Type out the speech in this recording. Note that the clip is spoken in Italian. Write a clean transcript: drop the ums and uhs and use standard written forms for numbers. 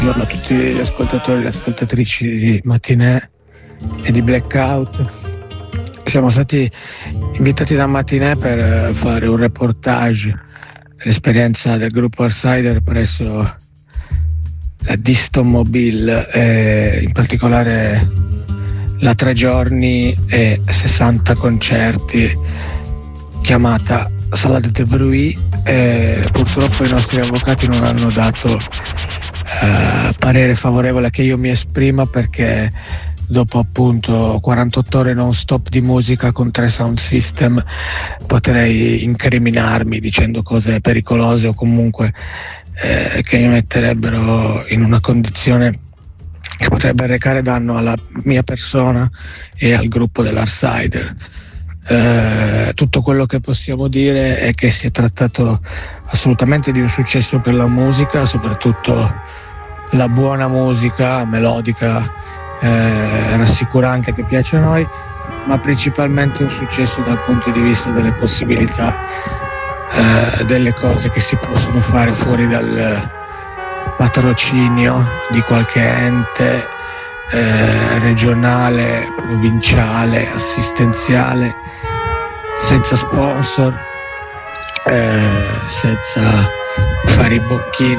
Buongiorno a tutti gli ascoltatori e le ascoltatrici di Matinè e di Blackout. Siamo stati invitati da Matinè per fare un reportage dell'esperienza del gruppo Artsider presso la Distomobile, in particolare la 3 giorni e 60 concerti chiamata Salade de Bruy. Purtroppo i nostri avvocati non hanno dato parere favorevole a che io mi esprima, perché dopo appunto 48 ore non stop di musica con 3 sound system potrei incriminarmi dicendo cose pericolose o comunque che mi metterebbero in una condizione che potrebbe recare danno alla mia persona e al gruppo dell'Artsider. Tutto quello che possiamo dire è che si è trattato assolutamente di un successo per la musica, soprattutto la buona musica melodica, rassicurante, che piace a noi, ma principalmente un successo dal punto di vista delle possibilità, delle cose che si possono fare fuori dal patrocinio di qualche ente regionale, provinciale, assistenziale, senza sponsor, senza fare i bocchini